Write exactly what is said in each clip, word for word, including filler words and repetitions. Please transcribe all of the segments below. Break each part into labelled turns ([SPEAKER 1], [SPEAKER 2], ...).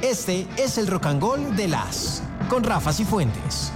[SPEAKER 1] Este es el Rock and Roll de las con Rafa Cifuentes.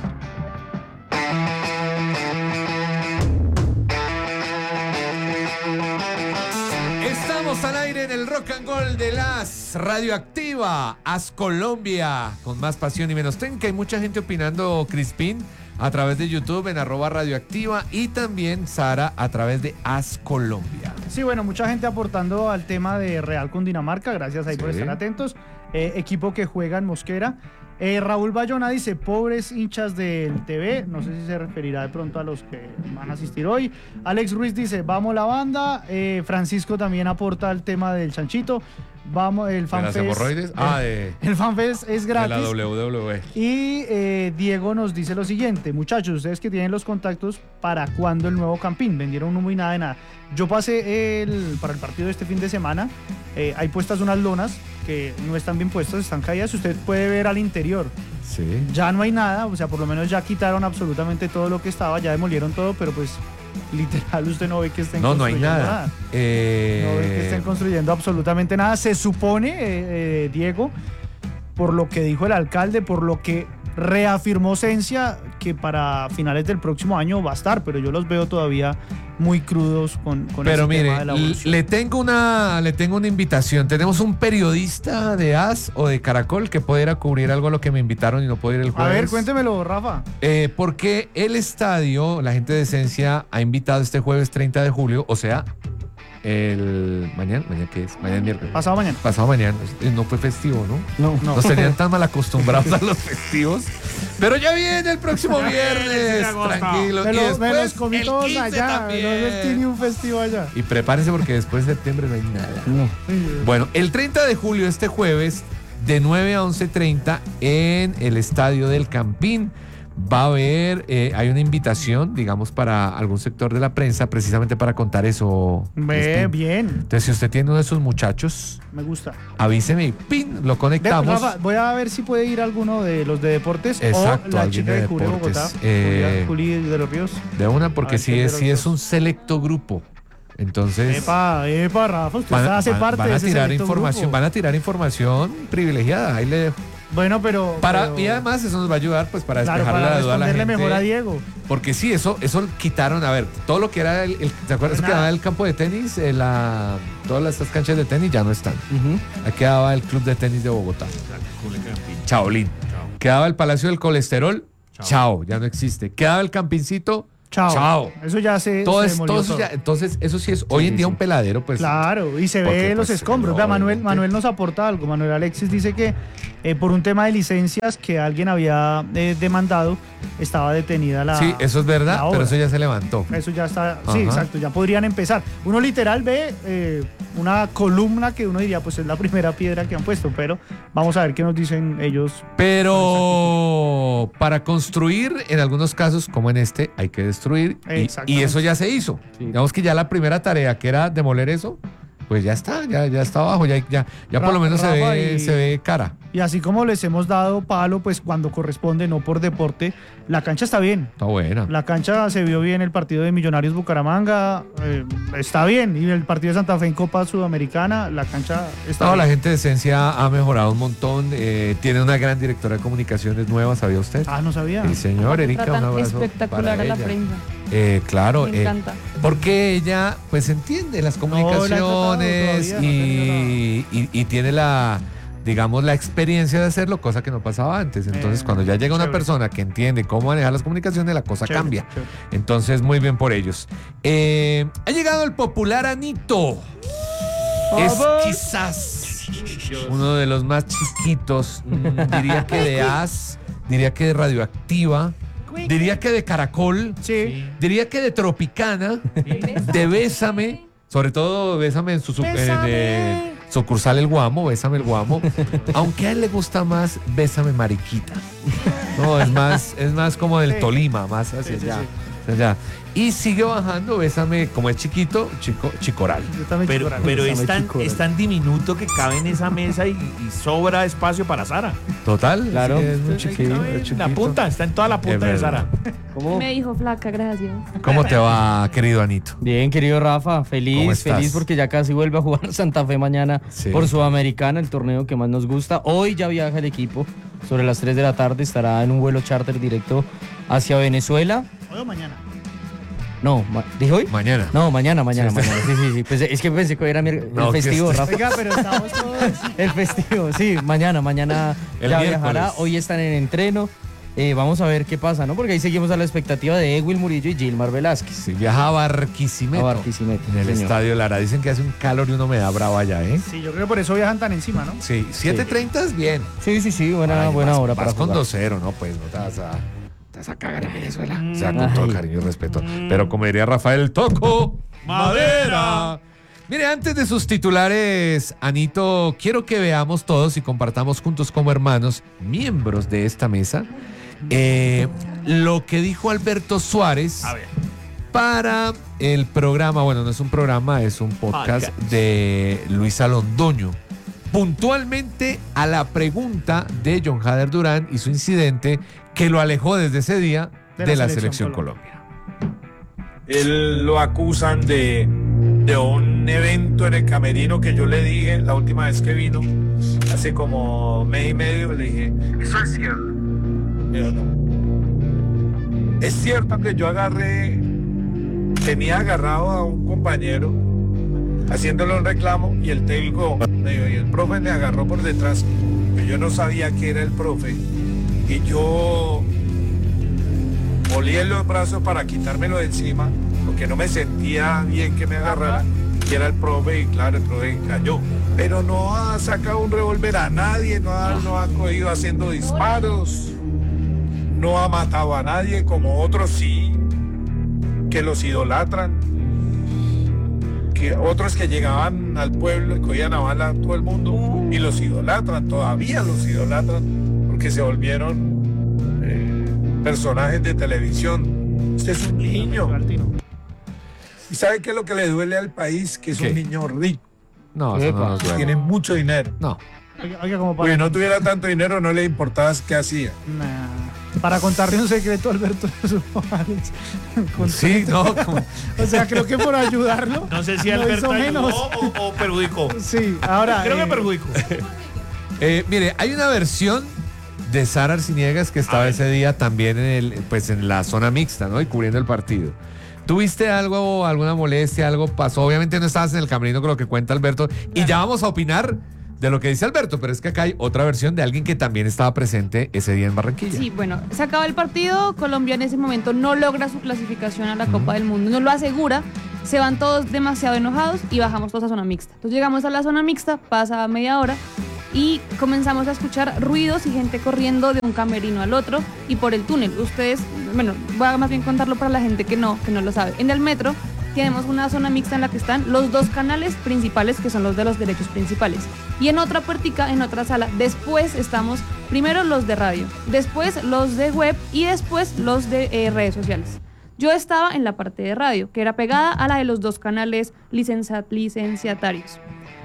[SPEAKER 2] Estamos al aire en el Rock and Roll de las Radioactiva, As Colombia, con más pasión y menos técnica. Hay mucha gente opinando, Crispín, a través de YouTube en arroba Radioactiva, y también Sara a través de As Colombia.
[SPEAKER 3] Sí, bueno, mucha gente aportando al tema de Real con Dinamarca, gracias ahí sí. por estar atentos. Eh, equipo que juega en Mosquera. Eh, Raúl Bayona dice, pobres hinchas del T V, no sé si se referirá de pronto a los que van a asistir hoy. Alex Ruiz dice, vamos la banda. eh, Francisco también aporta el tema del chanchito. Vamos, el fanfest. ¿De las hemorroides? Ah, de,
[SPEAKER 2] el
[SPEAKER 3] fanfest es gratis.
[SPEAKER 2] De la doble u doble u E.
[SPEAKER 3] Y eh, Diego nos dice lo siguiente, muchachos, ustedes que tienen los contactos, ¿para cuándo el nuevo Campín? Vendieron humo y nada de nada. Yo pasé el, para el partido de este fin de semana, eh, hay puestas unas lonas que no están bien puestas, están caídas, usted puede ver al interior.
[SPEAKER 2] Sí.
[SPEAKER 3] Ya no hay nada, o sea, por lo menos ya quitaron absolutamente todo lo que estaba, ya demolieron todo, pero pues literal usted no ve que estén
[SPEAKER 2] no,
[SPEAKER 3] construyendo
[SPEAKER 2] no hay nada.
[SPEAKER 3] nada.
[SPEAKER 2] Eh...
[SPEAKER 3] No ve que estén construyendo absolutamente nada. Se supone, eh, eh, Diego, por lo que dijo el alcalde, por lo que reafirmó Cencia, que para finales del próximo año va a estar, pero yo los veo todavía muy crudos con, con
[SPEAKER 2] pero
[SPEAKER 3] ese
[SPEAKER 2] mire,
[SPEAKER 3] tema de la evolución.
[SPEAKER 2] le tengo una le tengo una invitación. Tenemos un periodista de As o de Caracol que puede ir a cubrir algo a lo que me invitaron y no puedo ir el jueves.
[SPEAKER 3] A ver, cuéntemelo, Rafa.
[SPEAKER 2] Eh, porque el estadio, la gente de Cencia ha invitado este jueves treinta de julio, o sea, el mañana, mañana qué es, mañana es miércoles.
[SPEAKER 3] Pasado mañana.
[SPEAKER 2] Pasado mañana, no fue festivo, ¿no?
[SPEAKER 3] No, no.
[SPEAKER 2] Nos tenían tan mal acostumbrados a los festivos. Pero ya viene el próximo viernes, tranquilo.
[SPEAKER 3] Me, lo,
[SPEAKER 2] y después,
[SPEAKER 3] me los comí todos allá,
[SPEAKER 2] también.
[SPEAKER 3] no les ni un festivo allá.
[SPEAKER 2] Y prepárense porque después de septiembre no hay nada.
[SPEAKER 3] No.
[SPEAKER 2] Bueno, el treinta de julio, este jueves, de nueve a once treinta, en el Estadio del Campín, va a haber, eh, hay una invitación, digamos, para algún sector de la prensa, precisamente para contar eso.
[SPEAKER 3] Ve,
[SPEAKER 2] este.
[SPEAKER 3] bien.
[SPEAKER 2] Entonces, si usted tiene uno de esos muchachos,
[SPEAKER 3] me gusta.
[SPEAKER 2] Avíseme y ¡pin! Lo conectamos.
[SPEAKER 3] De, Rafa, voy a ver si puede ir alguno de los de deportes.
[SPEAKER 2] Exacto,
[SPEAKER 3] o la chica de, de Curi Bogotá, eh, Juli de los Ríos.
[SPEAKER 2] De una, porque si es, si es un selecto grupo. Entonces,
[SPEAKER 3] epa, epa, Rafa, usted
[SPEAKER 2] van,
[SPEAKER 3] hace
[SPEAKER 2] van,
[SPEAKER 3] parte
[SPEAKER 2] van a
[SPEAKER 3] de ese
[SPEAKER 2] tirar información,
[SPEAKER 3] grupo.
[SPEAKER 2] van a tirar información privilegiada. Ahí le dejo.
[SPEAKER 3] Bueno, pero,
[SPEAKER 2] para
[SPEAKER 3] pero...
[SPEAKER 2] y además eso nos va a ayudar pues para
[SPEAKER 3] claro,
[SPEAKER 2] despejar
[SPEAKER 3] para
[SPEAKER 2] la duda a la gente.
[SPEAKER 3] mejor a Diego.
[SPEAKER 2] Porque sí, eso eso quitaron, a ver, todo lo que era el, el ¿te acuerdas que quedaba el campo de tenis? Eh, la, todas estas canchas de tenis ya no están. Uh-huh. Ahí quedaba el Club de Tenis de Bogotá. Chaolín. Chao. Quedaba el Palacio del Colesterol. Chao. Chao, ya no existe. Quedaba el Campincito.
[SPEAKER 3] Chao.
[SPEAKER 2] Chao.
[SPEAKER 3] Eso ya se,
[SPEAKER 2] todo
[SPEAKER 3] se
[SPEAKER 2] es, todo eso
[SPEAKER 3] todo.
[SPEAKER 2] ya, entonces, eso sí es
[SPEAKER 3] sí,
[SPEAKER 2] hoy en día
[SPEAKER 3] sí.
[SPEAKER 2] un peladero, pues.
[SPEAKER 3] Claro, y se ve los pues, escombros. No, Vea, Manuel, Manuel nos aporta algo. Manuel Alexis dice que eh, por un tema de licencias que alguien había eh, demandado, estaba detenida la.
[SPEAKER 2] Sí, eso es verdad, pero eso ya se levantó.
[SPEAKER 3] Eso ya está. Ajá. Sí, exacto, ya podrían empezar. Uno literal ve eh, una columna que uno diría, pues es la primera piedra que han puesto, pero vamos a ver qué nos dicen ellos.
[SPEAKER 2] Pero para construir, en algunos casos, como en este, hay que destruir. Y, y eso ya se hizo. Sí. Digamos que ya la primera tarea, que era demoler eso, pues ya está, ya, ya está abajo, ya, ya, ya por lo menos se ve, y, se ve cara.
[SPEAKER 3] Y así como les hemos dado palo, pues cuando corresponde, no por deporte, la cancha está bien.
[SPEAKER 2] Está buena.
[SPEAKER 3] La cancha se vio bien, el partido de Millonarios Bucaramanga, eh, está bien. Y el partido de Santa Fe en Copa Sudamericana, la cancha está
[SPEAKER 2] no,
[SPEAKER 3] bien.
[SPEAKER 2] La gente de Esencia ha mejorado un montón, eh, tiene una gran directora de comunicaciones nueva, ¿sabía usted?
[SPEAKER 3] Ah, no sabía.
[SPEAKER 2] Sí, señor, Erika, un abrazo
[SPEAKER 4] espectacular
[SPEAKER 2] para
[SPEAKER 4] a la
[SPEAKER 2] ella.
[SPEAKER 4] prensa.
[SPEAKER 2] Eh, claro,
[SPEAKER 4] me encanta.
[SPEAKER 2] Eh, porque ella pues entiende las comunicaciones
[SPEAKER 3] no,
[SPEAKER 2] todavía, y, no y, y tiene la, digamos, la experiencia de hacerlo, cosa que no pasaba antes. Entonces, eh, cuando ya llega una chévere. persona que entiende cómo manejar las comunicaciones, la cosa chévere, cambia. Chévere. Entonces, muy bien por ellos. Eh, ha llegado el popular Anito. Es quizás uno de los más chiquitos, diría que de As, diría que de Radioactiva. Diría que de Caracol,
[SPEAKER 3] sí.
[SPEAKER 2] Diría que de Tropicana, sí. De Bésame, sobre todo Bésame en su en, eh, sucursal El Guamo, Bésame El Guamo, aunque a él le gusta más Bésame Mariquita. No, es más, es más como del sí. Tolima, más hacia sí, allá. Sí, sí. Ya. Y sigue bajando, Bésame, como es chiquito, chico, Chicoral.
[SPEAKER 3] Pero,
[SPEAKER 4] Pero, pero es, tan, es tan diminuto que cabe en esa mesa y, y sobra espacio para Sara.
[SPEAKER 2] Total,
[SPEAKER 5] claro.
[SPEAKER 2] Sí, es muy
[SPEAKER 4] Entonces,
[SPEAKER 2] chiquito.
[SPEAKER 4] cabe
[SPEAKER 2] es
[SPEAKER 4] en
[SPEAKER 2] chiquito.
[SPEAKER 4] la punta, está en toda la punta
[SPEAKER 2] Es
[SPEAKER 4] de Sara.
[SPEAKER 5] ¿Cómo?
[SPEAKER 6] Me dijo flaca, gracias.
[SPEAKER 2] ¿Cómo te va, querido Anito?
[SPEAKER 5] Bien, querido Rafa,
[SPEAKER 2] ¿Cómo
[SPEAKER 5] feliz,
[SPEAKER 2] estás?
[SPEAKER 5] feliz porque ya casi vuelve a jugar Santa Fe mañana
[SPEAKER 2] Sí.
[SPEAKER 5] por Sudamericana, el torneo que más nos gusta. Hoy ya viaja el equipo, sobre las tres de la tarde estará en un vuelo charter directo hacia Venezuela.
[SPEAKER 3] ¿Hoy o mañana?
[SPEAKER 5] No, ma- ¿dije hoy?
[SPEAKER 2] Mañana.
[SPEAKER 5] No, mañana, mañana,
[SPEAKER 2] Sí,
[SPEAKER 5] mañana. Sí, sí, sí. Pues es que pensé que hoy era mi- el
[SPEAKER 2] No, que
[SPEAKER 5] festivo,
[SPEAKER 2] este-
[SPEAKER 5] Rafa.
[SPEAKER 3] Oiga, pero estamos todos...
[SPEAKER 5] El festivo, sí, mañana, mañana
[SPEAKER 2] El
[SPEAKER 5] ya
[SPEAKER 2] miércoles.
[SPEAKER 5] viajará. Hoy están en entreno. Eh, vamos a ver qué pasa, ¿no? Porque ahí seguimos a la expectativa de Ewil Murillo y Gilmar Velázquez.
[SPEAKER 2] Sí, viaja a Barquisimeto.
[SPEAKER 5] A Barquisimeto,
[SPEAKER 2] En el
[SPEAKER 5] señor.
[SPEAKER 2] Estadio Lara. Dicen que hace un calor y una humedad brava allá, ¿eh?
[SPEAKER 3] Sí, yo creo que por eso viajan tan encima, ¿no?
[SPEAKER 2] Sí, siete treinta es bien.
[SPEAKER 5] Sí, sí, sí, buena,
[SPEAKER 2] Ay,
[SPEAKER 5] buena
[SPEAKER 2] vas-
[SPEAKER 5] hora
[SPEAKER 2] vas
[SPEAKER 5] para
[SPEAKER 2] con
[SPEAKER 5] jugar.
[SPEAKER 2] dos cero, ¿no? Pues no te vas a, te vas a cagar en Venezuela. O sea, con todo
[SPEAKER 5] Ay.
[SPEAKER 2] cariño y respeto. Pero como diría Rafael, toco madera. Mire, antes de sus titulares, Anito, quiero que veamos todos y compartamos juntos como hermanos, miembros de esta mesa, eh, lo que dijo Alberto Suárez
[SPEAKER 4] A ver.
[SPEAKER 2] para el programa, bueno, no es un programa, es un podcast
[SPEAKER 4] Podcast.
[SPEAKER 2] de Luisa Londoño. Puntualmente a la pregunta de John Hader Durán y su incidente que lo alejó desde ese día de,
[SPEAKER 3] De la
[SPEAKER 2] la
[SPEAKER 3] Selección
[SPEAKER 2] Selección Colombia.
[SPEAKER 7] Él lo acusan de, de un evento en el camerino que yo le dije la última vez que vino, hace como mes y medio, le dije, eso es cierto. Yo no. Es cierto que yo agarré, tenía agarrado a un compañero haciéndole un reclamo y el técnico, me dijo, y el profe le agarró por detrás, pero yo no sabía que era el profe y yo molí en los brazos para quitármelo de encima, porque no me sentía bien que me agarrara, que era el profe, y claro, el profe cayó. Pero no ha sacado un revólver a nadie, no ha, no ha cogido haciendo disparos, no ha matado a nadie, como otros sí, que los idolatran, que otros que llegaban al pueblo y cogían a bala a todo el mundo, y los idolatran, todavía los idolatran, porque se volvieron personajes de televisión. Usted es un niño. ¿Y sabe qué es lo que le duele al país? Que es
[SPEAKER 2] ¿Qué?
[SPEAKER 7] un niño rico,
[SPEAKER 2] No, eso no nos
[SPEAKER 7] que
[SPEAKER 2] duele.
[SPEAKER 7] tiene mucho dinero.
[SPEAKER 2] No.
[SPEAKER 3] Oiga, oiga, como
[SPEAKER 7] Porque
[SPEAKER 3] para,
[SPEAKER 7] no tuviera tanto dinero, no le importaba qué hacía.
[SPEAKER 3] Nah, para contarle un secreto a Alberto Suárez. Con-
[SPEAKER 2] Sí, no. como-
[SPEAKER 3] O sea, creo que por ayudarlo.
[SPEAKER 4] No sé si
[SPEAKER 3] no
[SPEAKER 4] Alberto
[SPEAKER 3] hizo
[SPEAKER 4] ayudó
[SPEAKER 3] menos.
[SPEAKER 4] o, o perjudicó.
[SPEAKER 3] Sí, ahora.
[SPEAKER 4] Creo
[SPEAKER 3] eh,
[SPEAKER 4] que perjudicó.
[SPEAKER 2] Eh, mire, hay una versión de Sara Arciniegas que estaba ese día también en el, pues en la zona mixta, ¿no? Y cubriendo el partido. ¿Tuviste algo, alguna molestia, algo pasó? Obviamente no estabas en el camerino con lo que cuenta Alberto. Y ya vamos a opinar de lo que dice Alberto, pero es que acá hay otra versión de alguien que también estaba presente ese día en Barranquilla.
[SPEAKER 6] Sí, bueno, se acaba el partido, Colombia en ese momento no logra su clasificación a la Copa del Mundo, no lo asegura, se van todos demasiado enojados y bajamos todos a zona mixta. Entonces llegamos a la zona mixta, pasa media hora y comenzamos a escuchar ruidos y gente corriendo de un camerino al otro y por el túnel. Ustedes, bueno, voy a más bien contarlo para la gente que no, que no lo sabe. En el metro tenemos una zona mixta en la que están los dos canales principales, que son los de los derechos principales. Y en otra puertica, en otra sala, después estamos primero los de radio, después los de web y después los de eh, redes sociales. Yo estaba en la parte de radio, que era pegada a la de los dos canales licencia- licenciatarios.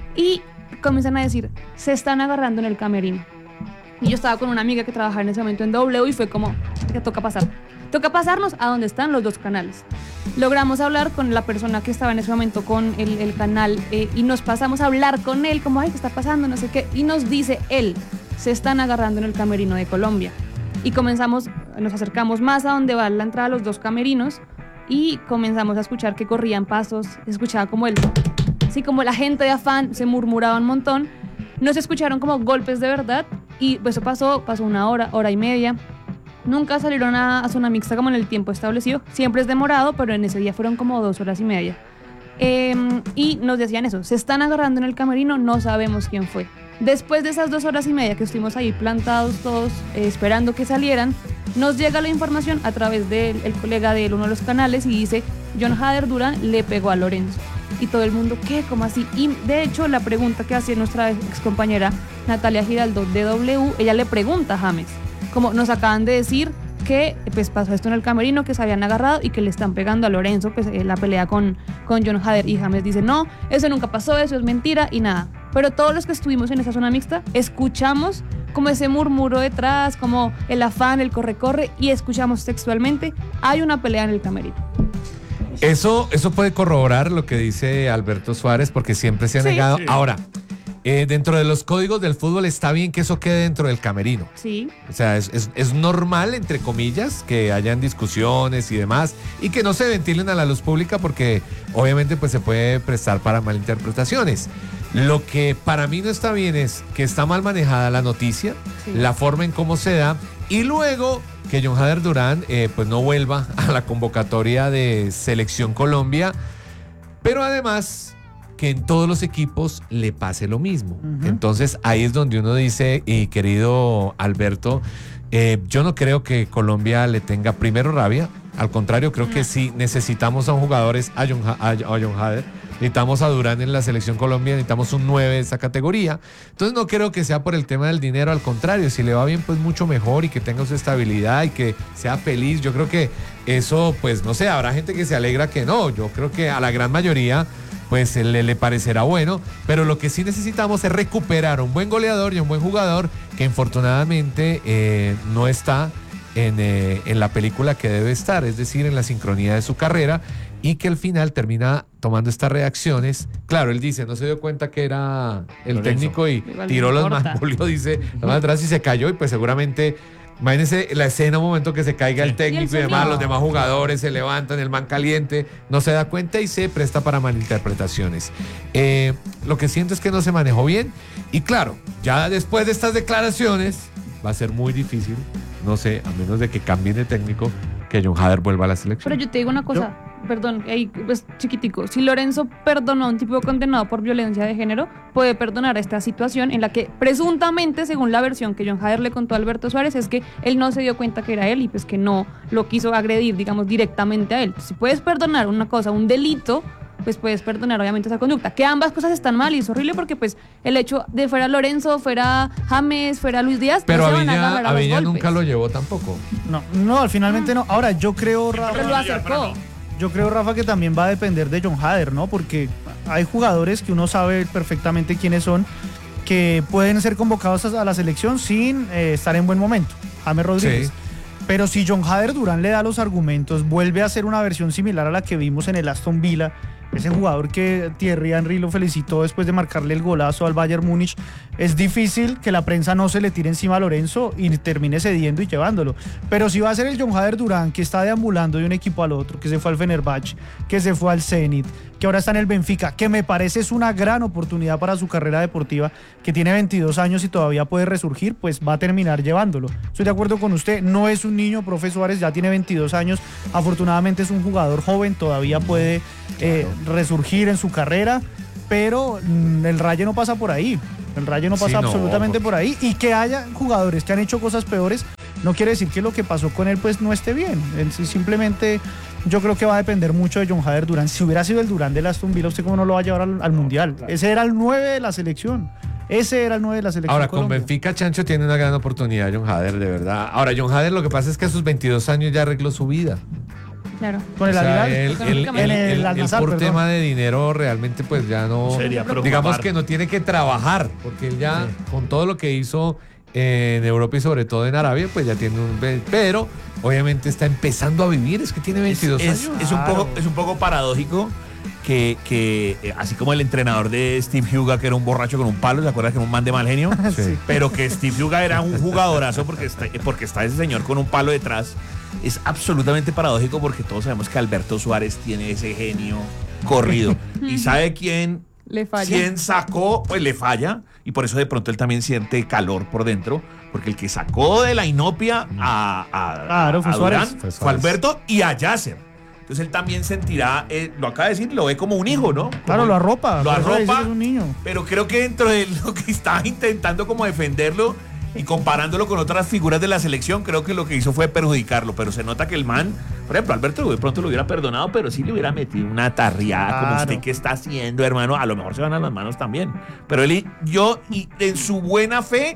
[SPEAKER 6] Y comienzan a decir, se están agarrando en el camerino. Y yo estaba con una amiga que trabajaba en ese momento en W y fue como, ya toca pasar. Toca pasarnos a donde están los dos canales. Logramos hablar con la persona que estaba en ese momento con el, el canal eh, y nos pasamos a hablar con él, como, ay, ¿qué está pasando? No sé qué. Y nos dice él, se están agarrando en el camerino de Colombia. Y comenzamos, nos acercamos más a donde va la entrada a los dos camerinos y comenzamos a escuchar que corrían pasos, se escuchaba como él, así como la gente de afán, se murmuraba un montón. No se escucharon como golpes de verdad y eso pasó, pasó una hora, hora y media. Nunca salieron a, a zona mixta como en el tiempo establecido. Siempre es demorado, pero en ese día fueron como dos horas y media. Eh, y nos decían eso, se están agarrando en el camerino, no sabemos quién fue. Después de esas dos horas y media que estuvimos ahí plantados todos, eh, esperando que salieran, nos llega la información a través del el colega de uno de los canales y dice, John Hader Durán le pegó a Lorenzo. Y todo el mundo, ¿qué? ¿Cómo así? Y de hecho, la pregunta que hacía nuestra excompañera Natalia Giraldo de W, ella le pregunta a James, como nos acaban de decir que pues pasó esto en el camerino, que se habían agarrado y que le están pegando a Lorenzo, pues eh, la pelea con, con Jon Hader, y James dice, no, eso nunca pasó, eso es mentira y nada. Pero todos los que estuvimos en esa zona mixta escuchamos como ese murmuro detrás, como el afán, el corre-corre, y escuchamos textualmente, hay una pelea en el camerino.
[SPEAKER 2] Eso, eso puede corroborar lo que dice Alberto Suárez, porque siempre se ha
[SPEAKER 6] Sí.
[SPEAKER 2] negado.
[SPEAKER 7] Sí.
[SPEAKER 2] Ahora, eh, dentro de los códigos del fútbol está bien que eso quede dentro del camerino.
[SPEAKER 6] Sí.
[SPEAKER 2] O sea, es, es, es normal, entre comillas, que hayan discusiones y demás, y que no se ventilen a la luz pública, porque obviamente pues se puede prestar para malinterpretaciones. Lo que para mí no está bien es que está mal manejada la noticia,
[SPEAKER 6] Sí.
[SPEAKER 2] la forma en cómo se da, y luego que Jon Hader Durán eh, pues no vuelva a la convocatoria de Selección Colombia, pero además que en todos los equipos le pase lo mismo.
[SPEAKER 3] Ujú.
[SPEAKER 2] Entonces ahí es donde uno dice, y querido Alberto, eh, yo no creo que Colombia le tenga primero rabia, al contrario, creo que sí necesitamos a un jugador, es a Jon, Ha- a, a Jon Hader, necesitamos a Durán en la Selección Colombia, necesitamos un nueve de esa categoría. Entonces no creo que sea por el tema del dinero, al contrario, si le va bien pues mucho mejor, y que tenga su estabilidad y que sea feliz. Yo creo que eso pues no sé, habrá gente que se alegra que no, yo creo que a la gran mayoría pues le, le parecerá bueno, pero lo que sí necesitamos es recuperar un buen goleador y un buen jugador que infortunadamente eh, no está en, eh, en la película que debe estar, es decir, en la sincronía de su carrera, y que al final termina tomando estas reacciones. Claro, él dice, no se dio cuenta que era el
[SPEAKER 4] Lorenzo.
[SPEAKER 2] técnico y
[SPEAKER 6] Igual no
[SPEAKER 2] tiró los
[SPEAKER 6] importa.
[SPEAKER 2] manpolios, dice, los más atrás, y se cayó, y pues seguramente, imagínense la escena, un momento que se caiga el técnico y,
[SPEAKER 6] Y el
[SPEAKER 2] demás,
[SPEAKER 6] sonido.
[SPEAKER 2] los demás jugadores se levantan, el man caliente, no se da cuenta y se presta para malinterpretaciones. Eh, lo que siento es que no se manejó bien, y claro, ya después de estas declaraciones va a ser muy difícil, no sé, a menos de que cambien de técnico, que Jon Hader vuelva a la selección.
[SPEAKER 6] Pero yo te digo una cosa, perdón, ahí pues chiquitico, si Lorenzo perdonó a un tipo condenado por violencia de género, puede perdonar esta situación en la que presuntamente, según la versión que Jon Hader le contó a Alberto Suárez, es que él no se dio cuenta que era él y pues que no lo quiso agredir, digamos, directamente a él. Si puedes perdonar una cosa, un delito, pues puedes perdonar obviamente esa conducta. Que ambas cosas están mal y es horrible, porque pues el hecho de fuera Lorenzo, fuera James, fuera Luis Díaz,
[SPEAKER 2] Pero
[SPEAKER 6] no se van a
[SPEAKER 2] Aviña,
[SPEAKER 6] agarrar a los
[SPEAKER 2] Aviña
[SPEAKER 6] golpes.
[SPEAKER 2] nunca lo llevó tampoco.
[SPEAKER 3] No, no, finalmente no. Ahora, yo creo,
[SPEAKER 6] Pero
[SPEAKER 3] Rafa,
[SPEAKER 6] lo acercó.
[SPEAKER 3] yo creo, Rafa, que también va a depender de Jon Hader, ¿no? Porque hay jugadores que uno sabe perfectamente quiénes son, que pueden ser convocados a la selección sin eh, estar en buen momento. James Rodríguez.
[SPEAKER 2] Sí.
[SPEAKER 3] Pero si Jon Hader Durán le da los argumentos, vuelve a hacer una versión similar a la que vimos en el Aston Villa, ese jugador que Thierry Henry lo felicitó después de marcarle el golazo al Bayern Múnich, es difícil que la prensa no se le tire encima a Lorenzo y termine cediendo y llevándolo. Pero si va a ser el Jon Hader Durán que está deambulando de un equipo al otro, que se fue al Fenerbahce, que se fue al Zenit, que ahora está en el Benfica, que me parece es una gran oportunidad para su carrera deportiva, que tiene veintidós años y todavía puede resurgir, pues va a terminar llevándolo. Estoy de acuerdo con usted, no es un niño, profe Suárez, ya tiene veintidós años, afortunadamente es un jugador joven, todavía puede eh, resurgir en su carrera, pero mm, el Rayo no pasa por ahí, el Rayo no
[SPEAKER 2] Sí,
[SPEAKER 3] pasa
[SPEAKER 2] no,
[SPEAKER 3] absolutamente
[SPEAKER 2] porque-
[SPEAKER 3] por ahí, y que haya jugadores que han hecho cosas peores, no quiere decir que lo que pasó con él pues no esté bien. Él sí, simplemente yo creo que va a depender mucho de Jon Hader Durán. Si hubiera sido el Durán del Aston Villa, ¿usted cómo no lo va a llevar al, al Mundial? Ese era el nueve de la selección. Ese era el nueve de la selección.
[SPEAKER 2] Ahora, con
[SPEAKER 3] Colombia.
[SPEAKER 2] Benfica, Chancho tiene una gran oportunidad, Jon Hader, de verdad. Ahora, Jon Hader, lo que pasa es que a sus veintidós años ya arregló su vida.
[SPEAKER 6] Claro.
[SPEAKER 3] Con el
[SPEAKER 2] O sea,
[SPEAKER 3] Al-Hilal.
[SPEAKER 2] él, él-
[SPEAKER 6] Económicamente.
[SPEAKER 2] él-
[SPEAKER 3] En el
[SPEAKER 2] él- él
[SPEAKER 3] Al-Nassr,
[SPEAKER 2] por
[SPEAKER 3] perdón.
[SPEAKER 2] tema de dinero realmente pues ya no,
[SPEAKER 4] Sería preocupar.
[SPEAKER 2] digamos que no tiene que trabajar, porque él ya con todo lo que hizo en Europa y sobre todo en Arabia, pues ya tiene un... Pero obviamente está empezando a vivir, es que tiene veintidós
[SPEAKER 4] es,
[SPEAKER 2] años.
[SPEAKER 4] es un
[SPEAKER 3] Claro.
[SPEAKER 4] poco, es un poco paradójico que, que, eh, así como el entrenador de Steve Huga, que era un borracho con un palo, ¿se acuerdan que era un man de mal genio?
[SPEAKER 2] Sí.
[SPEAKER 4] Pero que Steve Huga era un jugadorazo porque está, porque está ese señor con un palo detrás. Es absolutamente paradójico porque todos sabemos que Alberto Suárez tiene ese genio corrido. ¿Y sabe quién,
[SPEAKER 6] Le falla.
[SPEAKER 4] quién sacó? Pues le falla. Y por eso de pronto él también siente calor por dentro. Porque el que sacó de la inopia a, a,
[SPEAKER 3] Claro, fue
[SPEAKER 4] a
[SPEAKER 3] Suárez.
[SPEAKER 4] Durán
[SPEAKER 2] Fue
[SPEAKER 4] fue
[SPEAKER 2] Suárez.
[SPEAKER 4] Alberto y a Yasser. Entonces él también sentirá, eh, lo acaba de decir, lo ve como un hijo, ¿no? Como
[SPEAKER 3] Claro, lo arropa.
[SPEAKER 4] Lo
[SPEAKER 3] por eso le dice
[SPEAKER 4] arropa.
[SPEAKER 3] que es un niño.
[SPEAKER 4] Pero creo que dentro de lo que está intentando como defenderlo y comparándolo con otras figuras de la selección, creo que lo que hizo fue perjudicarlo. Pero se nota que el man, por ejemplo, Alberto de pronto lo hubiera perdonado, pero sí le hubiera metido una tarriada como
[SPEAKER 3] Claro.
[SPEAKER 4] usted que está haciendo, hermano. A lo mejor se van a las manos también. Pero él, y- yo, y en su buena fe,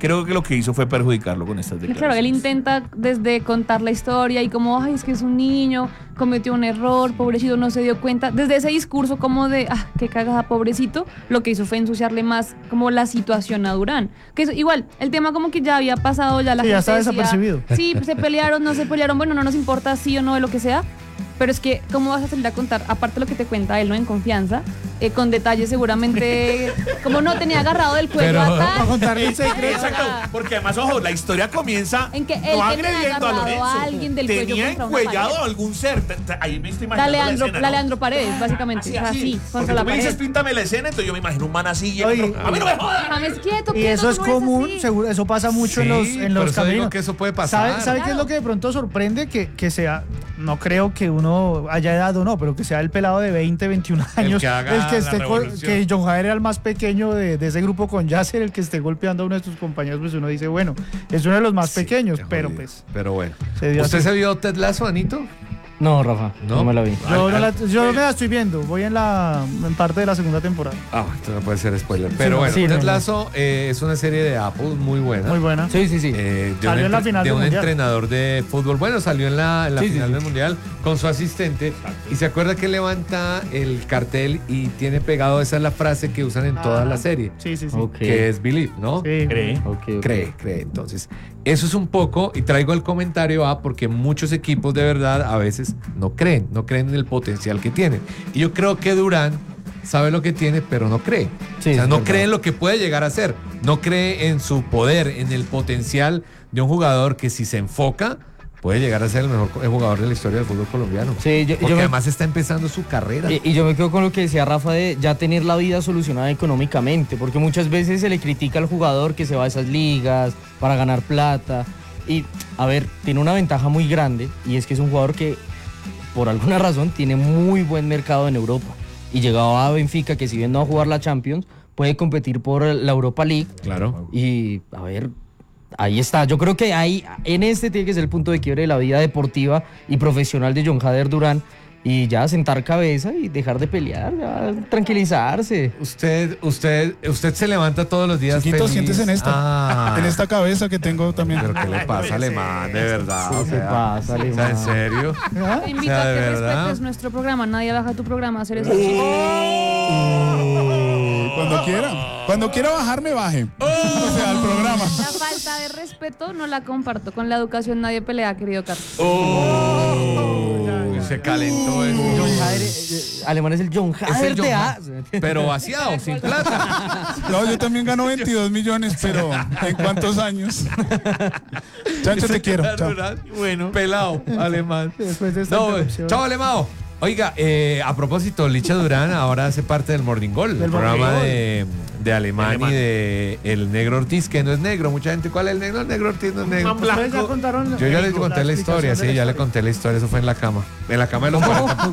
[SPEAKER 4] creo que lo que hizo fue perjudicarlo con estas
[SPEAKER 6] Y
[SPEAKER 4] declaraciones.
[SPEAKER 6] claro, él intenta desde contar la historia y como, ay, es que es un niño, cometió un error, pobrecito, no se dio cuenta. Desde ese discurso como de, ah, qué cagada, pobrecito, lo que hizo fue ensuciarle más como la situación a Durán. Que eso, igual, el tema como que ya había pasado, ya la
[SPEAKER 3] Sí,
[SPEAKER 6] gente
[SPEAKER 3] ya está
[SPEAKER 6] decía,
[SPEAKER 3] desapercibido.
[SPEAKER 6] sí, se pelearon, no se pelearon, bueno, no nos importa sí o no de lo que sea. Pero es que, ¿cómo vas a salir a contar? Aparte de lo que te cuenta él, ¿no? En confianza, eh, con detalles seguramente, como no tenía agarrado del cuello
[SPEAKER 2] Pero-
[SPEAKER 6] a tal.
[SPEAKER 3] Para contarle un secreto.
[SPEAKER 4] Exacto, porque además, ojo, la historia comienza
[SPEAKER 6] En que él
[SPEAKER 4] no
[SPEAKER 6] tenía
[SPEAKER 4] agrediendo a
[SPEAKER 6] agarrado
[SPEAKER 4] Lorenzo.
[SPEAKER 6] a alguien del cuello
[SPEAKER 4] tenía
[SPEAKER 6] contra una
[SPEAKER 4] encuellado
[SPEAKER 6] pared.
[SPEAKER 4] a algún ser. Te- te- Ahí me estoy
[SPEAKER 6] La
[SPEAKER 4] imaginando la,
[SPEAKER 6] Leandro,
[SPEAKER 4] escena,
[SPEAKER 6] la
[SPEAKER 4] ¿no?
[SPEAKER 6] Leandro Paredes, básicamente.
[SPEAKER 4] Así,
[SPEAKER 6] o sea,
[SPEAKER 4] así.
[SPEAKER 6] sí,
[SPEAKER 4] Porque
[SPEAKER 6] contra
[SPEAKER 4] tú
[SPEAKER 6] la
[SPEAKER 4] me
[SPEAKER 6] pared.
[SPEAKER 4] dices, píntame la escena, entonces yo me imagino un man así y el
[SPEAKER 3] Oye,
[SPEAKER 4] otro, a mí no me jodas.
[SPEAKER 6] James, quieto,
[SPEAKER 3] Y
[SPEAKER 6] quieto,
[SPEAKER 3] eso es
[SPEAKER 6] tú no eres
[SPEAKER 3] común,
[SPEAKER 6] así.
[SPEAKER 3] seguro, eso pasa mucho en
[SPEAKER 2] Sí,
[SPEAKER 3] los, en
[SPEAKER 2] por
[SPEAKER 3] los
[SPEAKER 2] eso digo
[SPEAKER 3] caminos.
[SPEAKER 2] que eso puede pasar.
[SPEAKER 3] ¿Sabe, sabe qué es
[SPEAKER 6] Claro.
[SPEAKER 3] lo que de pronto sorprende? Que, que sea, no creo que uno haya edad o no, pero que sea el pelado de veinte, veintiún años,
[SPEAKER 2] que haga
[SPEAKER 3] el que
[SPEAKER 2] la
[SPEAKER 3] esté co-
[SPEAKER 2] revolución.
[SPEAKER 3] que John Jader era el más pequeño de, de ese grupo con Yasser, el que esté golpeando a uno de sus compañeros, pues uno dice, bueno, es uno de los más pequeños,
[SPEAKER 2] Qué
[SPEAKER 3] pero
[SPEAKER 2] jodido.
[SPEAKER 3] pues
[SPEAKER 2] Pero bueno.
[SPEAKER 3] se dio
[SPEAKER 2] ¿Usted
[SPEAKER 3] así.
[SPEAKER 2] se vio Ted Lasso, Anito?
[SPEAKER 5] No, Rafa, no,
[SPEAKER 2] ¿No?
[SPEAKER 5] me la vi.
[SPEAKER 3] Yo,
[SPEAKER 2] Al-
[SPEAKER 3] no la,
[SPEAKER 2] al-
[SPEAKER 3] yo me la estoy viendo, voy en la en parte de la segunda temporada.
[SPEAKER 2] Ah, esto no puede ser spoiler. Pero
[SPEAKER 3] no,
[SPEAKER 2] bueno,
[SPEAKER 3] sí, no,
[SPEAKER 2] Ted
[SPEAKER 3] no.
[SPEAKER 2] Lasso eh, es una serie de Apple muy buena.
[SPEAKER 3] Muy buena.
[SPEAKER 5] Sí, sí, sí.
[SPEAKER 2] Eh, de
[SPEAKER 3] Salió
[SPEAKER 2] un,
[SPEAKER 3] en la
[SPEAKER 2] entre-
[SPEAKER 3] final
[SPEAKER 2] de
[SPEAKER 3] del
[SPEAKER 2] un
[SPEAKER 3] Mundial.
[SPEAKER 2] entrenador de fútbol. Bueno, salió en la, en la
[SPEAKER 5] Sí, sí,
[SPEAKER 2] final
[SPEAKER 5] sí.
[SPEAKER 2] del mundial con su asistente. Y se acuerda que levanta el cartel y tiene pegado, esa es la frase que usan en toda
[SPEAKER 3] Ah,
[SPEAKER 2] la serie,
[SPEAKER 3] Sí, sí, sí.
[SPEAKER 5] Ok.
[SPEAKER 2] que es believe, ¿no?
[SPEAKER 3] Sí.
[SPEAKER 4] ¿Cree?
[SPEAKER 5] Ok, ok.
[SPEAKER 2] Cree, cree. Entonces, eso es un poco, y traigo el comentario a porque muchos equipos de verdad a veces no creen, no creen en el potencial que tienen. Y yo creo que Durán sabe lo que tiene, pero no cree.
[SPEAKER 5] Sí,
[SPEAKER 2] o sea,
[SPEAKER 5] es
[SPEAKER 2] no
[SPEAKER 5] verdad.
[SPEAKER 2] cree en lo que puede llegar a ser. No cree en su poder, en el potencial de un jugador que si se enfoca puede llegar a ser el mejor co- jugador de la historia del fútbol colombiano.
[SPEAKER 5] Sí, yo- yo
[SPEAKER 2] Porque
[SPEAKER 5] me-
[SPEAKER 2] además está empezando su carrera.
[SPEAKER 5] Y, y yo me quedo con lo que decía Rafa de ya tener la vida solucionada económicamente, porque muchas veces se le critica al jugador que se va a esas ligas para ganar plata. Y, a ver, tiene una ventaja muy grande y es que es un jugador que, por alguna razón, tiene muy buen mercado en Europa. Y llegado a Benfica, que si bien no va a jugar la Champions, puede competir por la Europa League.
[SPEAKER 2] Claro.
[SPEAKER 5] Y, a ver, ahí está. Yo creo que ahí, en este tiene que ser el punto de quiebre de la vida deportiva y profesional de John Jader Durán. Y ya sentar cabeza y dejar de pelear, ya tranquilizarse.
[SPEAKER 2] Usted, usted, usted se levanta todos los días
[SPEAKER 8] Chiquito,
[SPEAKER 2] feliz.
[SPEAKER 8] siéntese en esta.
[SPEAKER 2] Ah.
[SPEAKER 8] En esta cabeza que tengo también.
[SPEAKER 2] Pero ¿qué le pasa, Alemán? De verdad. O
[SPEAKER 5] ¿Qué
[SPEAKER 2] sea,
[SPEAKER 5] pasa,
[SPEAKER 2] o sea, ¿en
[SPEAKER 5] Alemán?
[SPEAKER 2] serio?
[SPEAKER 6] Te invito
[SPEAKER 2] O sea,
[SPEAKER 6] a
[SPEAKER 2] de
[SPEAKER 6] que
[SPEAKER 2] verdad.
[SPEAKER 6] respetes nuestro programa. Nadie baja tu programa a hacer eso.
[SPEAKER 8] Cuando quiera. Cuando quiera bajarme, baje. O sea, al programa.
[SPEAKER 6] La falta de respeto no la comparto. Con la educación nadie pelea, querido Carlos.
[SPEAKER 2] Uy, se calentó eso.
[SPEAKER 5] John Jader, eh, eh, Alemán es el John
[SPEAKER 2] Es
[SPEAKER 5] Jader
[SPEAKER 2] el
[SPEAKER 5] de
[SPEAKER 2] John
[SPEAKER 5] A.
[SPEAKER 2] Ha- pero vaciado, sin plata.
[SPEAKER 8] No, yo también gano veintidós millones, pero ¿en cuántos años? Chancho, te quiero. Chao.
[SPEAKER 2] Bueno, pelado, Alemán.
[SPEAKER 3] Después de esta
[SPEAKER 2] No,
[SPEAKER 3] interrupción.
[SPEAKER 2] chao, Alemán. Oiga, eh, a propósito, Licha Durán ahora hace parte del Morning Gol, el
[SPEAKER 3] Del
[SPEAKER 2] programa
[SPEAKER 3] Morning Gol.
[SPEAKER 2] de, de Alemán,
[SPEAKER 4] Alemán.
[SPEAKER 2] y de El Negro Ortiz, que no es negro. Mucha gente, ¿cuál es el negro? El Negro Ortiz no es negro.
[SPEAKER 4] Man
[SPEAKER 3] Ustedes ya
[SPEAKER 4] blanco.
[SPEAKER 3] contaron
[SPEAKER 2] Yo ya les
[SPEAKER 3] la
[SPEAKER 2] conté la historia,
[SPEAKER 3] explicación
[SPEAKER 2] sí,
[SPEAKER 3] de la
[SPEAKER 2] ya le
[SPEAKER 3] historia.
[SPEAKER 2] conté la historia, eso fue en la cama. En la cama de los cuarenta.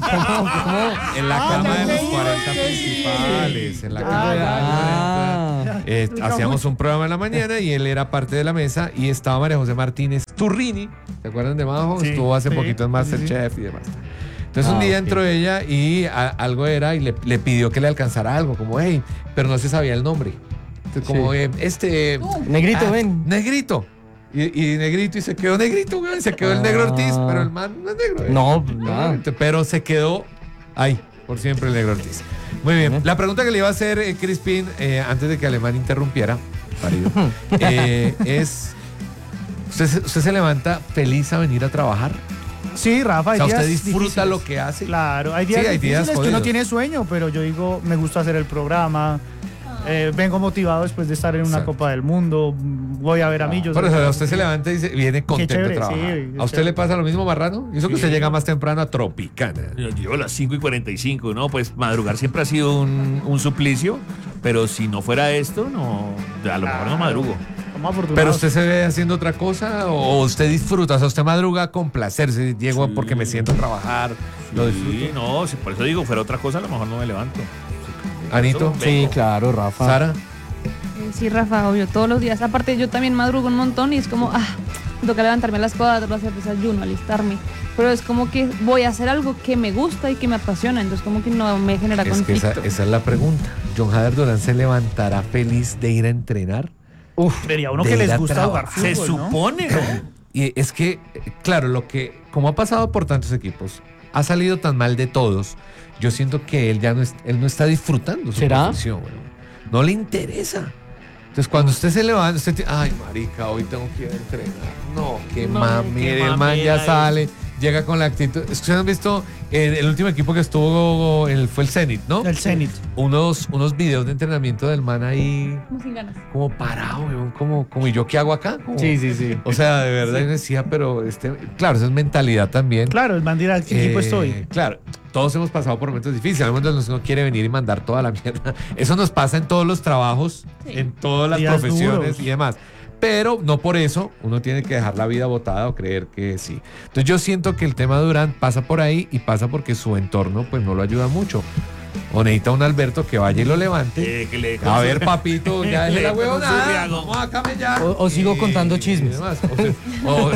[SPEAKER 2] En la
[SPEAKER 3] Ah,
[SPEAKER 2] cama de
[SPEAKER 3] ya
[SPEAKER 2] los
[SPEAKER 3] sé,
[SPEAKER 2] cuarenta
[SPEAKER 3] ya sé.
[SPEAKER 2] principales. En la
[SPEAKER 3] Ya,
[SPEAKER 2] cama de los
[SPEAKER 5] Ah.
[SPEAKER 2] cuarenta. Eh, hacíamos un programa en la mañana y él era parte de la mesa y estaba María José Martínez Turrini. ¿Se acuerdan de Majo?
[SPEAKER 3] Sí,
[SPEAKER 2] Estuvo hace
[SPEAKER 3] sí,
[SPEAKER 2] poquito en
[SPEAKER 3] sí,
[SPEAKER 2] Masterchef y demás. Entonces
[SPEAKER 5] Ah,
[SPEAKER 2] un día
[SPEAKER 5] ok.
[SPEAKER 2] entró ella y a- algo era y le, le pidió que le alcanzara algo, como hey, pero no se sabía el nombre. Entonces, como
[SPEAKER 5] Sí.
[SPEAKER 2] eh, este.
[SPEAKER 5] Negrito,
[SPEAKER 2] ah,
[SPEAKER 5] ven.
[SPEAKER 2] Negrito. Y, y Negrito, y se quedó Negrito, güey. Se quedó el Negro Ortiz,
[SPEAKER 5] Ah.
[SPEAKER 2] pero el man no es negro. güey.
[SPEAKER 5] No, pues, nada.
[SPEAKER 2] Pero se quedó ahí, por siempre el Negro Ortiz. Muy bien.
[SPEAKER 5] Ujú.
[SPEAKER 2] La pregunta que le iba a hacer eh, Crispin, eh, antes de que Alemán interrumpiera, parido, eh, es: ¿usted, se- ¿usted se levanta feliz a venir a trabajar?
[SPEAKER 3] Sí, Rafa,
[SPEAKER 2] O
[SPEAKER 3] hay
[SPEAKER 2] sea, ¿usted
[SPEAKER 3] días
[SPEAKER 2] disfruta
[SPEAKER 3] difíciles.
[SPEAKER 2] lo que hace?
[SPEAKER 3] Claro, hay días
[SPEAKER 2] Sí, hay días
[SPEAKER 3] difíciles que uno
[SPEAKER 2] jodidos.
[SPEAKER 3] tiene sueño, pero yo digo, me gusta hacer el programa. eh, vengo motivado después de estar en una
[SPEAKER 2] Exacto.
[SPEAKER 3] Copa del Mundo. Voy a ver a Millos.
[SPEAKER 2] Por eso, usted se levanta y dice, viene contento
[SPEAKER 3] chévere,
[SPEAKER 2] de trabajar.
[SPEAKER 3] sí,
[SPEAKER 2] ¿A
[SPEAKER 3] qué
[SPEAKER 2] usted
[SPEAKER 3] chévere.
[SPEAKER 2] le pasa lo mismo, Marrano? ¿Y eso que usted llega más temprano a Tropicana?
[SPEAKER 4] Yo llevo a las cinco y cuarenta y cinco, ¿no? Pues madrugar siempre ha sido un, un suplicio, pero si no fuera esto, no, a lo mejor no madrugo.
[SPEAKER 3] Como afortunados.
[SPEAKER 2] ¿Pero usted se ve haciendo otra cosa o usted disfruta? O sea, usted madruga con placer. Si llego
[SPEAKER 4] Sí.
[SPEAKER 2] porque me siento a trabajar, lo disfruto.
[SPEAKER 4] Sí, no, si por eso digo, fuera otra cosa, a lo mejor no me levanto.
[SPEAKER 2] Anito,
[SPEAKER 4] Eso
[SPEAKER 5] Sí,
[SPEAKER 4] vengo.
[SPEAKER 5] claro, Rafa.
[SPEAKER 2] Sara.
[SPEAKER 6] Eh, Sí, Rafa, obvio, todos los días. Aparte, yo también madrugo un montón y es como, ah, me toca levantarme a las cuatro, hacer desayuno, alistarme. Pero es como que voy a hacer algo que me gusta y que me apasiona, entonces como que no me genera
[SPEAKER 2] Es que esa,
[SPEAKER 6] conflicto.
[SPEAKER 2] esa es la pregunta. ¿John Jader Durán se levantará feliz de ir a entrenar?
[SPEAKER 3] Uf, vería uno que les gusta jugar fútbol,
[SPEAKER 4] Se supone, ¿no?
[SPEAKER 2] Y es que, claro, lo que, como ha pasado por tantos equipos, ha salido tan mal de todos, yo siento que él ya no, es, él no está disfrutando su
[SPEAKER 5] ¿Será?
[SPEAKER 2] profesión, bueno. No le interesa. Entonces, cuando usted se levanta, usted tiene, ay, marica, hoy tengo que ir a entrenar. No, qué
[SPEAKER 4] No,
[SPEAKER 2] mami,
[SPEAKER 4] qué
[SPEAKER 2] el man ya
[SPEAKER 4] mamera
[SPEAKER 2] sale, llega con la actitud. Es que ustedes han visto, eh, el último equipo que estuvo el, fue el Zenit, ¿no?
[SPEAKER 3] El Zenit.
[SPEAKER 2] Unos, unos videos de entrenamiento del man ahí,
[SPEAKER 6] Como sin ganas.
[SPEAKER 2] como parado, weón, como, como, ¿y yo qué hago acá? Como-
[SPEAKER 5] Sí, sí, sí.
[SPEAKER 2] O sea, de verdad, yo decía, pero este, claro, esa es mentalidad también.
[SPEAKER 3] Claro, el man dirá, ¿qué equipo
[SPEAKER 2] Eh,
[SPEAKER 3] estoy?
[SPEAKER 2] Claro, todos hemos pasado por momentos difíciles. Hay momentos en los que uno quiere venir y mandar toda la mierda. Eso nos pasa en todos los trabajos,
[SPEAKER 6] Sí.
[SPEAKER 2] en todas las
[SPEAKER 3] Días
[SPEAKER 2] profesiones
[SPEAKER 3] duros.
[SPEAKER 2] y demás. Pero no por eso uno tiene que dejar la vida botada o creer que sí. Entonces yo siento que el tema de Durant pasa por ahí y pasa porque su entorno pues no lo ayuda mucho. O necesita un Alberto que vaya y lo levante.
[SPEAKER 4] Eh, que le-
[SPEAKER 2] A ver, papito, ya deje la
[SPEAKER 4] Le-
[SPEAKER 2] huevonada.
[SPEAKER 4] le-
[SPEAKER 2] Vamos a camellar.
[SPEAKER 5] O- o sigo
[SPEAKER 2] Y-
[SPEAKER 5] contando
[SPEAKER 2] y
[SPEAKER 5] chismes.
[SPEAKER 2] demás. O, o-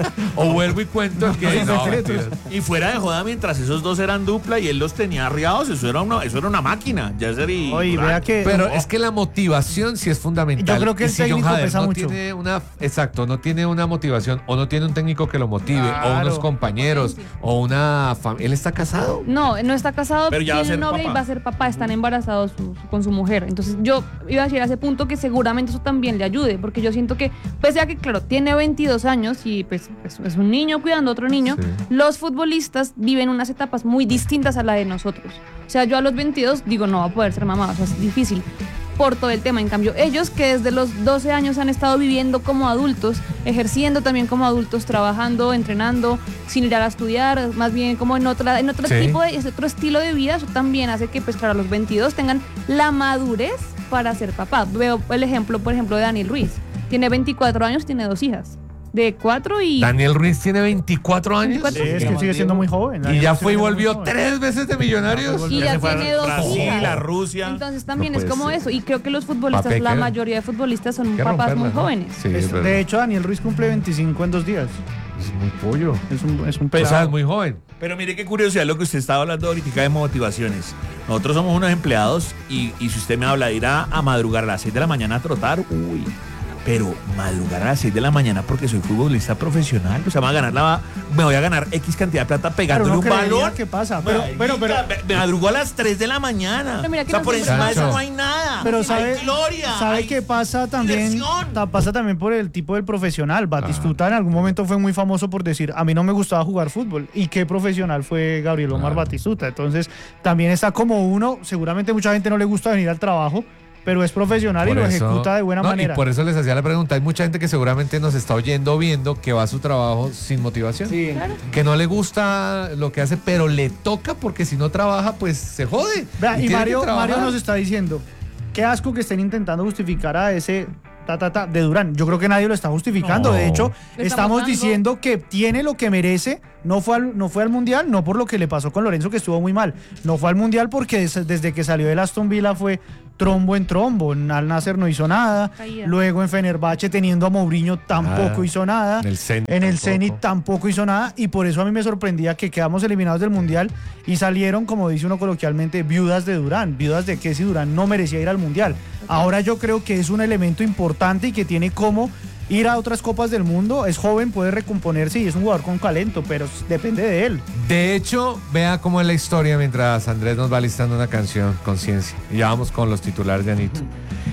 [SPEAKER 2] o vuelvo y cuento que no, mentiras.
[SPEAKER 4] Y fuera de joda, mientras esos dos eran dupla y él los tenía arriados, eso era una, eso era una máquina. Ya sería.
[SPEAKER 3] Oye, vea que...
[SPEAKER 2] Pero es que la motivación sí es fundamental.
[SPEAKER 3] Yo creo que
[SPEAKER 2] Y
[SPEAKER 3] el
[SPEAKER 2] si John
[SPEAKER 3] técnico
[SPEAKER 2] Hader
[SPEAKER 3] pesa
[SPEAKER 2] no
[SPEAKER 3] mucho.
[SPEAKER 2] tiene una, exacto, no tiene una motivación o no tiene un técnico que lo motive o
[SPEAKER 3] Claro.
[SPEAKER 2] unos compañeros o una familia. Él está casado.
[SPEAKER 6] No, no está casado,
[SPEAKER 4] Pero ya va a
[SPEAKER 6] tiene
[SPEAKER 4] ser
[SPEAKER 6] novia
[SPEAKER 4] papá.
[SPEAKER 6] y va a ser papá, están embarazados su- su- con su mujer. Entonces yo iba a decir a ese punto que seguramente eso también le ayude, porque yo siento que, pese a que, claro, tiene veintidós años y pues es, es un niño cuidando a otro niño,
[SPEAKER 2] Sí.
[SPEAKER 6] los futbolistas viven unas etapas muy distintas a la de nosotros. O sea, yo a los veintidós digo, no va a poder ser mamá, o sea, es difícil por todo el tema. En cambio, ellos que desde los doce años han estado viviendo como adultos, ejerciendo también como adultos, trabajando, entrenando, sin ir a estudiar, más bien como en otra, en otro
[SPEAKER 2] Sí.
[SPEAKER 6] tipo de, es otro estilo de vida, eso también hace que pues claro, a los veintidós tengan la madurez para ser papá. Veo el ejemplo, por ejemplo, de Daniel Ruiz. Tiene veinticuatro años, tiene dos hijas, de cuatro y...
[SPEAKER 2] Daniel Ruiz tiene veinticuatro años.
[SPEAKER 6] veinticuatro.
[SPEAKER 3] Sí, es que sigue siendo muy joven.
[SPEAKER 2] Y ya fue y
[SPEAKER 3] Sigue siendo muy
[SPEAKER 2] volvió
[SPEAKER 3] joven.
[SPEAKER 2] tres veces de millonarios.
[SPEAKER 6] Y
[SPEAKER 4] Ya
[SPEAKER 6] ya
[SPEAKER 4] se fue a
[SPEAKER 6] tiene dos
[SPEAKER 4] Brasil,
[SPEAKER 6] hijas.
[SPEAKER 4] a Rusia.
[SPEAKER 6] Entonces también
[SPEAKER 2] No
[SPEAKER 6] es
[SPEAKER 2] puede
[SPEAKER 6] como
[SPEAKER 2] ser.
[SPEAKER 6] eso. Y creo que los futbolistas,
[SPEAKER 2] Papé,
[SPEAKER 6] la
[SPEAKER 2] ¿qué?
[SPEAKER 6] mayoría de futbolistas son
[SPEAKER 2] Hay que
[SPEAKER 6] papás
[SPEAKER 2] romperla,
[SPEAKER 6] muy
[SPEAKER 2] ¿no?
[SPEAKER 6] jóvenes.
[SPEAKER 2] Sí, es
[SPEAKER 3] Es-
[SPEAKER 2] verdad.
[SPEAKER 3] de hecho, Daniel Ruiz cumple veinticinco en dos días.
[SPEAKER 2] Es muy pollo.
[SPEAKER 3] Es un, es un
[SPEAKER 2] O
[SPEAKER 3] pesado.
[SPEAKER 2] sea, es muy joven.
[SPEAKER 4] Pero mire qué curiosidad lo que usted estaba hablando ahorita de motivaciones. Nosotros somos unos empleados y, y si usted me habla de ir a, a madrugar a las seis de la mañana a trotar, uy. Pero madrugar a las seis de la mañana porque soy futbolista profesional, o sea, me voy a ganar, la, me voy a ganar X cantidad de plata pegándole
[SPEAKER 3] Claro,
[SPEAKER 4] un
[SPEAKER 3] uno creería
[SPEAKER 4] balón.
[SPEAKER 3] que pasa, pero-
[SPEAKER 4] Marica,
[SPEAKER 3] pero- pero-
[SPEAKER 4] me, me madrugo a las tres de la mañana.
[SPEAKER 6] Pero mira
[SPEAKER 4] O
[SPEAKER 6] que
[SPEAKER 4] sea,
[SPEAKER 6] no
[SPEAKER 4] por
[SPEAKER 6] siempre
[SPEAKER 4] encima de eso
[SPEAKER 2] pasa.
[SPEAKER 4] no hay nada.
[SPEAKER 3] Pero sabe,
[SPEAKER 4] hay gloria.
[SPEAKER 3] sabe
[SPEAKER 4] hay
[SPEAKER 3] que pasa también,
[SPEAKER 4] diversión.
[SPEAKER 3] ta- pasa también por el tipo del profesional. Batistuta en algún momento fue muy famoso por decir, a mí no me gustaba jugar fútbol. ¿Y qué profesional fue Gabriel Omar
[SPEAKER 2] Claro.
[SPEAKER 3] Batistuta? Entonces, también está como uno, seguramente mucha gente no le gusta venir al trabajo, pero es profesional y
[SPEAKER 2] Por
[SPEAKER 3] lo
[SPEAKER 2] eso-
[SPEAKER 3] ejecuta de buena
[SPEAKER 2] no,
[SPEAKER 3] manera.
[SPEAKER 2] Y por eso les hacía la pregunta. Hay mucha gente que seguramente nos está oyendo, viendo que va a su trabajo sin motivación.
[SPEAKER 5] Sí.
[SPEAKER 2] Que no le gusta lo que hace, pero le toca porque si no trabaja, pues se jode.
[SPEAKER 3] Vea, y
[SPEAKER 2] tiene
[SPEAKER 3] Mario,
[SPEAKER 2] que trabajar.
[SPEAKER 3] Mario nos está diciendo, qué asco que estén intentando justificar a ese ta, ta, ta de Durán. Yo creo que nadie lo está justificando.
[SPEAKER 2] No.
[SPEAKER 3] De hecho,
[SPEAKER 6] Le
[SPEAKER 3] estamos
[SPEAKER 6] estamos dando-
[SPEAKER 3] diciendo que tiene lo que merece. No fue, al, no fue al Mundial, no por lo que le pasó con Lorenzo, que estuvo muy mal. No fue al Mundial porque des- desde que salió del Aston Villa fue trombo en trombo. En Al Nasser no hizo nada.
[SPEAKER 6] Caída.
[SPEAKER 3] Luego en Fenerbahce, teniendo a Mourinho, tampoco
[SPEAKER 2] Nada.
[SPEAKER 3] hizo nada.
[SPEAKER 2] En el Zenit
[SPEAKER 3] En el
[SPEAKER 2] tampoco.
[SPEAKER 3] Zenit tampoco hizo nada. Y por eso a mí me sorprendía que quedamos eliminados del Mundial y salieron, como dice uno coloquialmente, viudas de Durán. Viudas de que si Durán no merecía ir al Mundial. Ahora yo creo que es un elemento importante y que tiene como ir a otras copas del mundo. Es joven, puede recomponerse y es un jugador con talento, pero depende de él.
[SPEAKER 2] De hecho, vea cómo es la historia mientras Andrés nos va listando una canción, Conciencia. Y ya vamos con los titulares de Anito.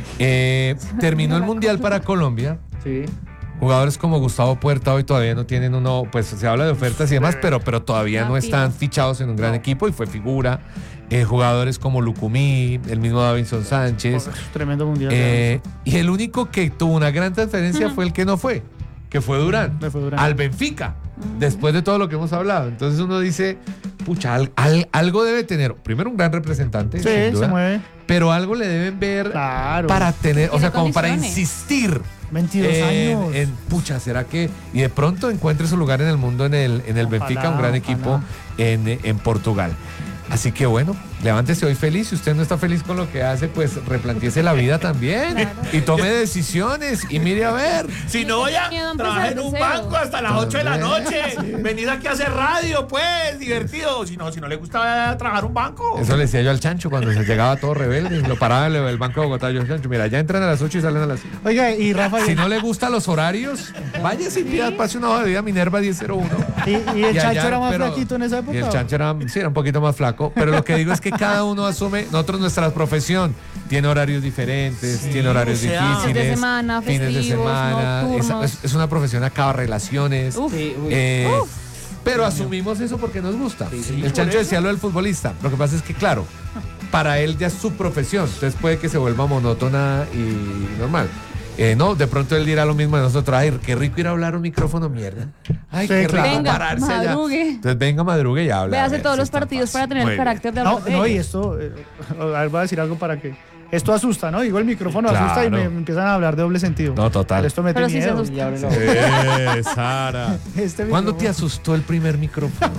[SPEAKER 2] Eh, terminó el Mundial para Colombia.
[SPEAKER 5] Sí.
[SPEAKER 2] Jugadores como Gustavo Puerta hoy todavía no tienen uno, pues se habla de ofertas y demás, pero, pero todavía no
[SPEAKER 6] No,
[SPEAKER 2] están
[SPEAKER 6] fijo.
[SPEAKER 2] fichados en un gran equipo y fue figura. Eh, jugadores como Lucumí, el mismo Davinson Sánchez.
[SPEAKER 3] Tremendo Mundial.
[SPEAKER 2] Eh, y el único que tuvo una gran transferencia fue el que no fue, que fue Durán,
[SPEAKER 3] Le fue Durán.
[SPEAKER 2] al Benfica, después de todo lo que hemos hablado. Entonces uno dice, pucha, al- al- algo debe tener, primero un gran representante,
[SPEAKER 3] Sí,
[SPEAKER 2] sin
[SPEAKER 3] se
[SPEAKER 2] duda,
[SPEAKER 3] mueve.
[SPEAKER 2] pero algo le deben ver
[SPEAKER 3] Claro.
[SPEAKER 2] para tener, o
[SPEAKER 6] Tiene
[SPEAKER 2] sea, como para
[SPEAKER 6] condiciones.
[SPEAKER 2] insistir.
[SPEAKER 3] veintidós
[SPEAKER 2] en,
[SPEAKER 3] años.
[SPEAKER 2] en, pucha, ¿será que? Y de pronto encuentre su lugar en el mundo en el, en el
[SPEAKER 3] Ojalá,
[SPEAKER 2] Benfica, un gran
[SPEAKER 3] ojalá.
[SPEAKER 2] equipo en, en Portugal. Así que bueno, levántese hoy feliz. Si usted no está feliz con lo que hace, pues replantéese la vida también.
[SPEAKER 6] Claro.
[SPEAKER 2] Y tome decisiones y mire a ver.
[SPEAKER 4] Si no, vaya,
[SPEAKER 6] Miedo a empezar
[SPEAKER 4] trabaja en
[SPEAKER 6] de
[SPEAKER 4] un
[SPEAKER 6] cero.
[SPEAKER 4] banco hasta las ocho de la
[SPEAKER 2] También.
[SPEAKER 4] noche. Venid aquí a hacer radio, pues, divertido. Si no, si no le gusta trabajar en un banco.
[SPEAKER 2] Eso le decía yo al Chancho cuando se llegaba todo rebelde. Lo paraba en el Banco de Bogotá. Yo, Chancho, mira, ya entran a las ocho y salen a las cinco.
[SPEAKER 3] Oiga, y Rafa,
[SPEAKER 2] Si
[SPEAKER 3] y,
[SPEAKER 2] no le gustan los horarios, vaya sin pida, pase una hoja de vida Minerva diez cero uno.
[SPEAKER 3] y- y el
[SPEAKER 2] Y allá,
[SPEAKER 3] Chancho era más
[SPEAKER 2] pero-
[SPEAKER 3] flaquito en esa época.
[SPEAKER 2] Y el
[SPEAKER 3] ¿o?
[SPEAKER 2] Chancho era, sí, era un poquito más flaco. Pero lo que digo es que cada uno asume, nosotros nuestra profesión tiene horarios diferentes,
[SPEAKER 4] Sí,
[SPEAKER 2] tiene horarios
[SPEAKER 4] o sea,
[SPEAKER 2] difíciles.
[SPEAKER 6] fines de semana,
[SPEAKER 2] fines de
[SPEAKER 6] festivos,
[SPEAKER 2] semana. Es,
[SPEAKER 6] nocturnos.
[SPEAKER 2] es- es una profesión acaba relaciones.
[SPEAKER 6] Uf.
[SPEAKER 5] Sí, uy.
[SPEAKER 2] eh, pero asumimos eso porque nos gusta. el
[SPEAKER 4] por
[SPEAKER 2] Chancho
[SPEAKER 4] eso.
[SPEAKER 2] decía lo del futbolista. Lo que pasa es que, claro, para él ya es su profesión. Entonces puede que se vuelva monótona y normal. Eh, no, de pronto él dirá lo mismo de nosotros. Ay, qué rico ir a hablar a un micrófono, mierda. Ay,
[SPEAKER 3] Sí,
[SPEAKER 2] qué rico
[SPEAKER 3] claro.
[SPEAKER 6] Venga,
[SPEAKER 2] pararse allá.
[SPEAKER 6] madrugue.
[SPEAKER 2] Entonces venga, madrugue y habla.
[SPEAKER 6] Véase
[SPEAKER 2] A ver
[SPEAKER 6] todos
[SPEAKER 2] si
[SPEAKER 6] los
[SPEAKER 2] es tan
[SPEAKER 6] partidos
[SPEAKER 2] fácil.
[SPEAKER 6] para tener
[SPEAKER 4] Muy
[SPEAKER 6] el
[SPEAKER 4] bien.
[SPEAKER 6] carácter de
[SPEAKER 3] No,
[SPEAKER 6] hablar de
[SPEAKER 3] no, y
[SPEAKER 6] ellos.
[SPEAKER 3] esto, eh, a ver, voy a decir algo para que. Esto asusta, ¿no? Digo, el micrófono
[SPEAKER 2] Claro.
[SPEAKER 3] asusta y me, me empiezan a hablar de doble sentido.
[SPEAKER 2] No, total.
[SPEAKER 3] Pero esto mete
[SPEAKER 6] Pero sí se
[SPEAKER 3] miedo.
[SPEAKER 6] asusta.
[SPEAKER 5] Y abre la boca.
[SPEAKER 2] Eh, Sara.
[SPEAKER 3] Este
[SPEAKER 2] ¿Cuándo te
[SPEAKER 3] micrófono-
[SPEAKER 2] asustó el primer micrófono?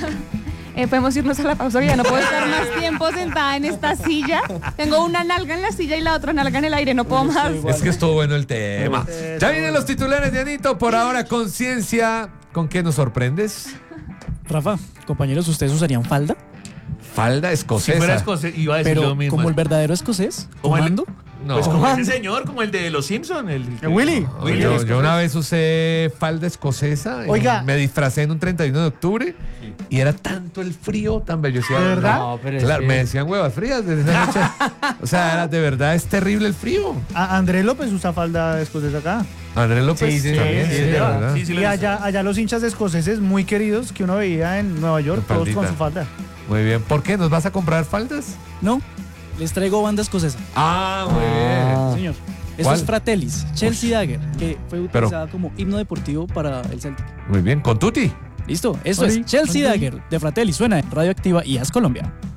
[SPEAKER 6] Eh, podemos irnos a la pausa, que ya no puedo estar más tiempo sentada en esta silla. Tengo una nalga en la silla y la otra nalga en el aire, no puedo más.
[SPEAKER 2] Es que estuvo bueno el tema.
[SPEAKER 3] Eh,
[SPEAKER 2] Ya
[SPEAKER 3] está
[SPEAKER 2] vienen
[SPEAKER 3] bueno.
[SPEAKER 2] los titulares de Anito. Por ahora, conciencia. ¿Con qué nos sorprendes?
[SPEAKER 9] Rafa, compañeros, ¿ustedes usarían falda?
[SPEAKER 2] Falda
[SPEAKER 4] Si fuera
[SPEAKER 2] escocesa.
[SPEAKER 4] escocés, iba a decir
[SPEAKER 9] Pero
[SPEAKER 4] lo mismo.
[SPEAKER 9] como el verdadero escocés,
[SPEAKER 4] Como el-
[SPEAKER 9] comando.
[SPEAKER 2] No.
[SPEAKER 4] Pues como ese señor, como el de los Simpsons. El,
[SPEAKER 3] ¿El Willy?
[SPEAKER 2] Oye, yo, yo una vez usé falda escocesa. y
[SPEAKER 3] Oiga.
[SPEAKER 2] Me disfracé en un treinta y uno de octubre y era tanto el frío tan bello. Yo decía,
[SPEAKER 3] ¿De verdad?
[SPEAKER 5] No, pero es
[SPEAKER 2] Claro,
[SPEAKER 5] que-
[SPEAKER 2] me decían huevas frías desde esa noche. O sea, era, de verdad es terrible el frío.
[SPEAKER 3] A- Andrés López usa falda escocesa acá.
[SPEAKER 2] Andrés López
[SPEAKER 5] Sí, sí,
[SPEAKER 2] también,
[SPEAKER 5] sí,
[SPEAKER 2] sí,
[SPEAKER 5] sí,
[SPEAKER 2] de
[SPEAKER 5] sí.
[SPEAKER 2] verdad.
[SPEAKER 4] Sí, sí, lo
[SPEAKER 3] Y
[SPEAKER 4] he
[SPEAKER 3] allá, allá los hinchas escoceses muy queridos que uno veía en Nueva York,
[SPEAKER 2] Con
[SPEAKER 3] todos con
[SPEAKER 2] faldita.
[SPEAKER 3] su falda.
[SPEAKER 2] Muy bien. ¿Por qué? ¿Nos vas a comprar faldas?
[SPEAKER 9] No, les traigo banda escocesa.
[SPEAKER 2] Ah, muy bien.
[SPEAKER 5] Ah.
[SPEAKER 9] Señor. Esto
[SPEAKER 2] ¿Cuál?
[SPEAKER 9] es Fratellis, Chelsea Dagger, que fue
[SPEAKER 2] Pero-
[SPEAKER 9] utilizada como himno deportivo para el Celtic.
[SPEAKER 2] Muy bien. Con Tuti.
[SPEAKER 9] Listo, esto
[SPEAKER 3] Oli,
[SPEAKER 9] es Chelsea
[SPEAKER 3] Oli.
[SPEAKER 9] Dagger de Fratelli. Suena en Radioactiva y Haz Colombia.